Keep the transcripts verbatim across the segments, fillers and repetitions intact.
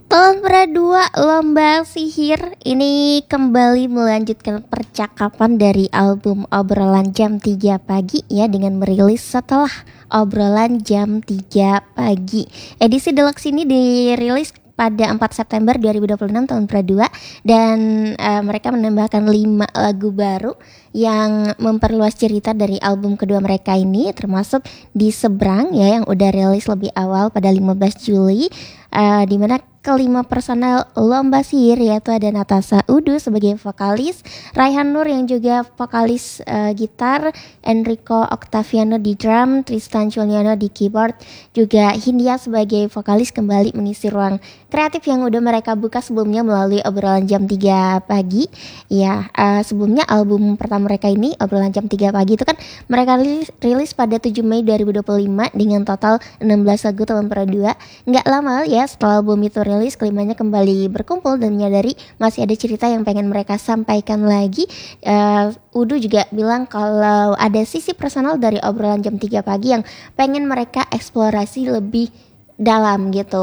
Tahun dua Lomba Sihir ini kembali melanjutkan percakapan dari album Obrolan Jam tiga Pagi ya, dengan merilis setelah Obrolan Jam tiga Pagi. Edisi deluxe ini dirilis pada empat September dua ribu dua puluh enam tahun dua, dan uh, mereka menambahkan lima lagu baru yang memperluas cerita dari album kedua mereka ini, termasuk Di Seberang ya, yang udah rilis lebih awal pada lima belas Juli, uh, di mana kelima personel Lomba Sihir yaitu ada Natasha Udu sebagai vokalis, Raihan Nur yang juga vokalis uh, gitar, Enrico Octaviano di drum, Tristan Juliano di keyboard, juga Hindia sebagai vokalis kembali mengisi ruang kreatif yang udah mereka buka sebelumnya melalui Obrolan Jam tiga Pagi. Ya, uh, sebelumnya album pertama mereka ini Obrolan Jam tiga Pagi itu kan mereka rilis, rilis pada tujuh Mei dua ribu dua puluh lima dengan total enam belas lagu tahun dua. Nggak lama ya setelah album itu rilis, kelimanya kembali berkumpul dan menyadari masih ada cerita yang pengen mereka sampaikan lagi. uh, Udu juga bilang kalau ada sisi personal dari Obrolan Jam tiga Pagi yang pengen mereka eksplorasi lebih dalam gitu,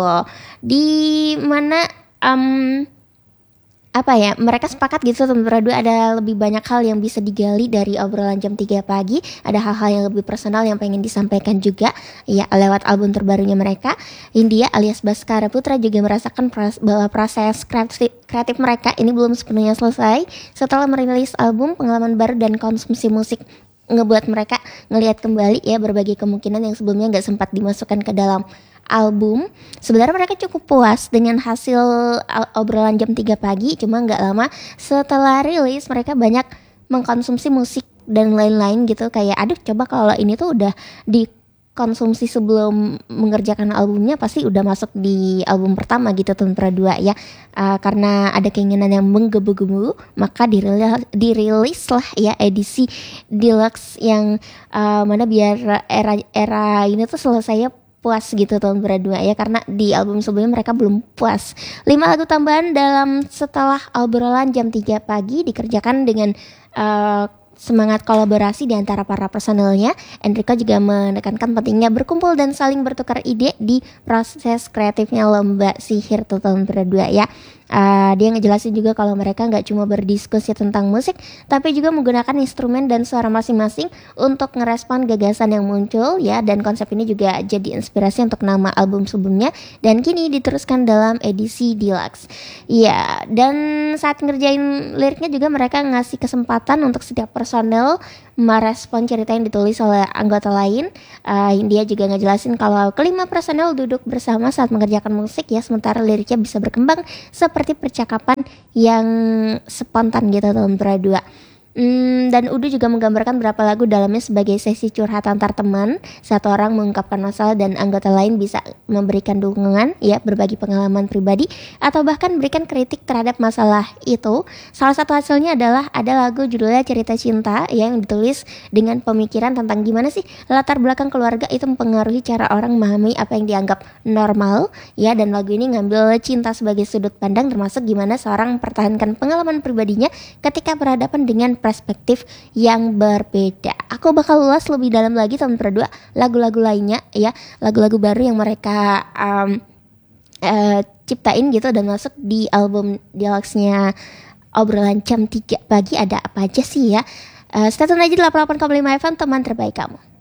di mana um, apa ya, mereka sepakat gitu teman berdua ada lebih banyak hal yang bisa digali dari Obrolan Jam tiga Pagi, ada hal-hal yang lebih personal yang pengen disampaikan juga ya lewat album terbarunya mereka. Hindia alias Baskara Putra juga merasakan pros- bahwa proses kreatif, kreatif mereka ini belum sepenuhnya selesai setelah merilis album. Pengalaman baru dan konsumsi musik ngebuat mereka ngelihat kembali ya berbagai kemungkinan yang sebelumnya gak sempat dimasukkan ke dalam album. Sebenarnya mereka cukup puas dengan hasil Obrolan Jam tiga Pagi, cuma gak lama setelah rilis mereka banyak mengkonsumsi musik dan lain-lain gitu, kayak aduh coba kalau ini tuh udah dikonsumsi sebelum mengerjakan albumnya pasti udah masuk di album pertama gitu tahun dua ya. Uh, karena ada keinginan yang menggebu-gebu, maka dirilis, dirilis lah ya edisi deluxe yang uh, mana biar era era ini tuh selesai puas gitu tahun berdua ya, karena di album sebelumnya mereka belum puas. Lima lagu tambahan dalam setelah Obrolan Jam tiga Pagi dikerjakan dengan uh, semangat kolaborasi di antara para personelnya. Enrico juga menekankan pentingnya berkumpul dan saling bertukar ide di proses kreatifnya Lomba Sihir tahun berdua ya. Uh, dia ngejelasin juga kalau mereka nggak cuma berdiskusi tentang musik, tapi juga menggunakan instrumen dan suara masing-masing untuk ngerespon gagasan yang muncul ya, dan konsep ini juga jadi inspirasi untuk nama album sebelumnya dan kini diteruskan dalam edisi deluxe. Ya, dan saat ngerjain liriknya juga mereka ngasih kesempatan untuk setiap personel merespon cerita yang ditulis oleh anggota lain. Uh, dia juga ngejelasin kalau kelima personel duduk bersama saat mengerjakan musik ya, sementara liriknya bisa berkembang seperti percakapan yang spontan gitu tahun berdua. Hmm, dan Udu juga menggambarkan beberapa lagu dalamnya sebagai sesi curhat antar teman. Satu orang mengungkapkan masalah dan anggota lain bisa memberikan dukungan, ya, berbagi pengalaman pribadi atau bahkan berikan kritik terhadap masalah itu. Salah satu hasilnya adalah ada lagu judulnya Cerita Cinta ya, yang ditulis dengan pemikiran tentang gimana sih latar belakang keluarga itu mempengaruhi cara orang memahami apa yang dianggap normal ya, dan lagu ini ngambil cinta sebagai sudut pandang, termasuk gimana seorang mempertahankan pengalaman pribadinya ketika berhadapan dengan perspektif yang berbeda. Aku bakal ulas lebih dalam lagi tahun berdua lagu-lagu lainnya ya, lagu-lagu baru yang mereka um, uh, ciptain gitu dan masuk di album deluxe-nya Obrolan Jam tiga Pagi. Ada apa aja sih ya? Uh, stay tune aja di delapan puluh delapan koma lima F M, teman terbaik kamu.